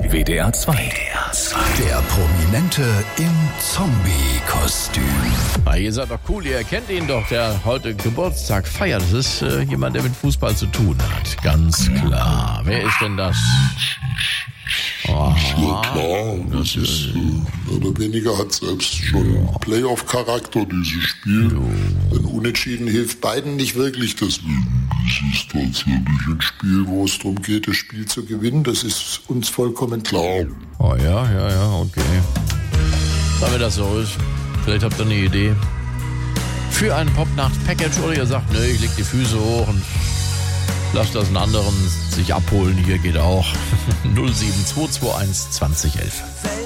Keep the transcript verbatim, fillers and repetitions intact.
W D R zwei. Der Prominente im Zombie-Kostüm. Ah, ihr seid doch cool, ihr kennt ihn doch, der heute Geburtstag feiert. Das ist äh, jemand, der mit Fußball zu tun hat. Ganz klar. Wer ist denn das? Oh, ja klar, das ist äh, mehr oder weniger hat selbst schon ja. Playoff-Charakter, dieses Spiel. Ja. Denn Unentschieden hilft beiden nicht wirklich, deswegen ist es tatsächlich ein Spiel, wo es darum geht, das Spiel zu gewinnen. Das ist uns vollkommen klar. Oh ja, ja, ja, okay. Damit das so ist, vielleicht habt ihr eine Idee für ein Popnacht-Package oder ihr sagt, ne, ich leg die Füße hoch und lasst das einen anderen sich abholen. Hier geht auch null sieben zwei zwei eins zwanzig elf.